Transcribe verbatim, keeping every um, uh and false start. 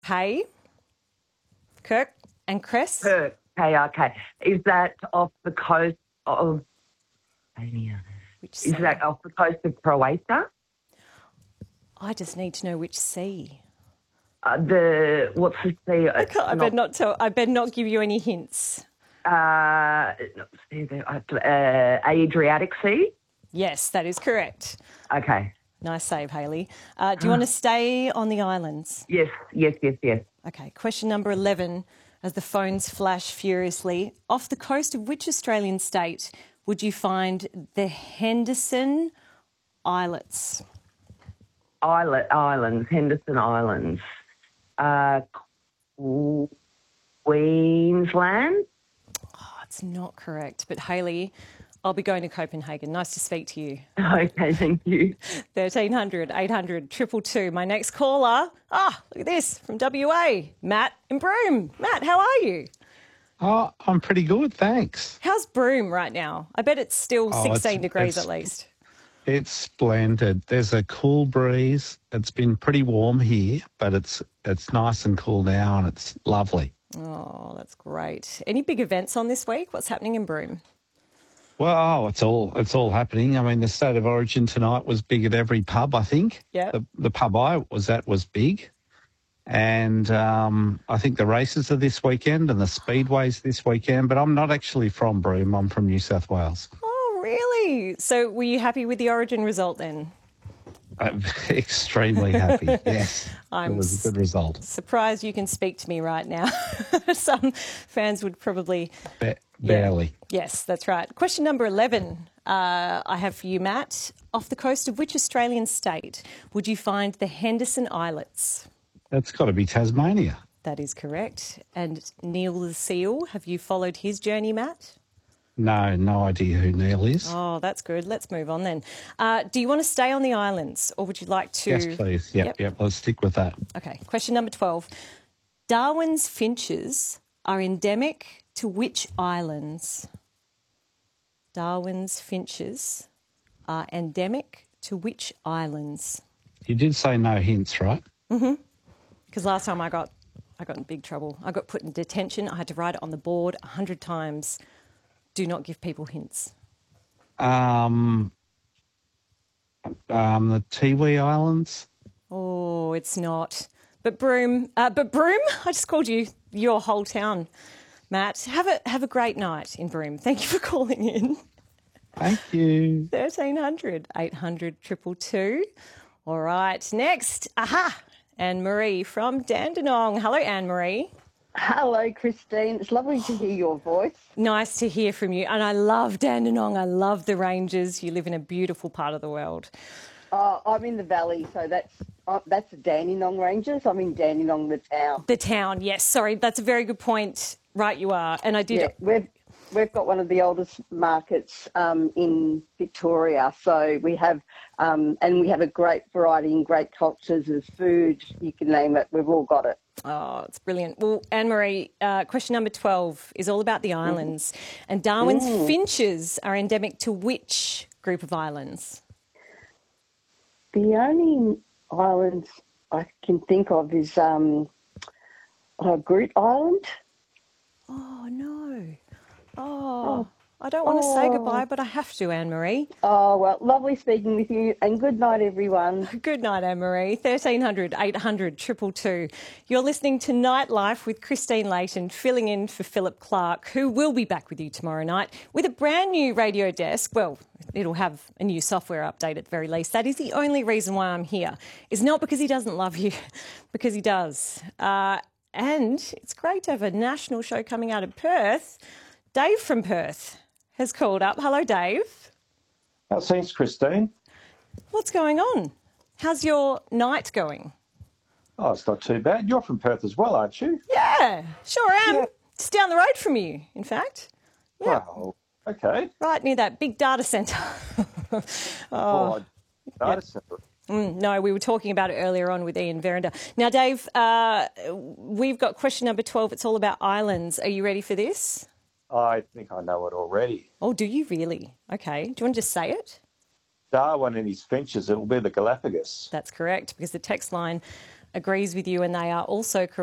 Hey, Kirk and Chris. Perth, K R K. Is that off the coast of Albania? Which Is sea? that off the coast of Croatia? I just need to know which sea. Uh, the what's the sea? I, can't, I better not tell. I better not give you any hints. Uh, uh, Adriatic Sea. Yes, that is correct. Okay. Nice save, Hayley. Uh, do you want to stay on the islands? Yes, yes, yes, yes. Okay. Question number eleven. As the phones flash furiously, off the coast of which Australian state would you find the Henderson Islets? Islet, islands, Henderson Islands. Uh, Queensland? Oh, it's not correct. But Hayley, I'll be going to Copenhagen. Nice to speak to you. Okay, thank you. thirteen hundred, eight hundred, two two two. My next caller, ah, look at this, from W A, Matt in Broome. Matt, how are you? Oh, I'm pretty good, thanks. How's Broome right now? I bet it's still Oh, sixteen it's- degrees it's- at least. It's splendid. There's a cool breeze. It's been pretty warm here, but it's it's nice and cool now, and it's lovely. Oh, that's great. Any big events on this week? What's happening in Broome? Well, oh, it's all it's all happening. I mean, the State of Origin tonight was big at every pub, I think. Yeah. The, the pub I was at was big. And um, I think the races are this weekend and the speedways this weekend, but I'm not actually from Broome. I'm from New South Wales. Oh, really? So were you happy with the Origin result then? I'm extremely happy, yes. I'm it was a good result. Surprised you can speak to me right now. Some fans would probably... Ba- barely. Yeah. Yes, that's right. Question number eleven uh, I have for you, Matt. Off the coast of which Australian state would you find the Henderson Islets? That's got to be Tasmania. That is correct. And Neil the Seal, have you followed his journey, Matt? No, no idea who Neil is. Oh, that's good. Let's move on then. Uh, do you want to stay on the islands or would you like to... Yes, please. Yep, Yep. yep, let's stick with that. Okay, question number twelve. Darwin's finches are endemic to which islands? Darwin's finches are endemic to which islands? You did say no hints, right? Because last time I got I got in big trouble. I got put in detention. I had to write it on the board a hundred times. Do not give people hints. Um, um, the Tiwi Islands. Oh, it's not. But Broome, uh, but Broome, I just called you your whole town, Matt. Have a have a great night in Broome. Thank you for calling in. Thank you. thirteen hundred, eight hundred, two two two. All right, next, aha, Anne-Marie from Dandenong. Hello, Anne-Marie. Hello, Christine. It's lovely to hear your voice. Nice to hear from you. And I love Dandenong. I love the ranges. You live in a beautiful part of the world. Uh, I'm in the valley, so that's uh, that's the Dandenong Ranges. I'm in Dandenong, the town. The town, yes. Sorry, that's a very good point. Right, you are. And I did... Yeah, we've we've got one of the oldest markets um, in Victoria, so we have um, and we have a great variety and great cultures of food. You can name it. We've all got it. Oh, it's brilliant. Well, Anne-Marie, uh, question number twelve is all about the islands. And Darwin's Mm. finches are endemic to which group of islands? The only islands I can think of is um, uh, Groot Island. Oh, no. Oh, I don't want to say goodbye, but I have to, Anne-Marie. Oh, well, lovely speaking with you, and good night, everyone. Good night, Anne-Marie. thirteen hundred, eight hundred, two two two. You're listening to Nightlife with Christine Layton, filling in for Philip Clark, who will be back with you tomorrow night with a brand new radio desk. Well, it'll have a new software update at the very least. That is the only reason why I'm here. It's not because he doesn't love you, because he does. Uh, and it's great to have a national show coming out of Perth. Dave from Perth has called up. Hello, Dave. How's things, Christine? What's going on? How's your night going? Oh, it's not too bad. You're from Perth as well, aren't you? Yeah, sure am. Yeah. It's down the road from you, in fact. Yeah. Well, okay. Right near that big data centre. oh, Oh, data centre. mm, no, we were talking about it earlier on with Ian Verender. Now, Dave, uh, we've got question number twelve. It's all about islands. Are you ready for this? I think I know it already. Oh, do you really? Okay. Do you want to just say it? Darwin and his finches, it'll be the Galapagos. That's correct, because the text line agrees with you, and they are also correct.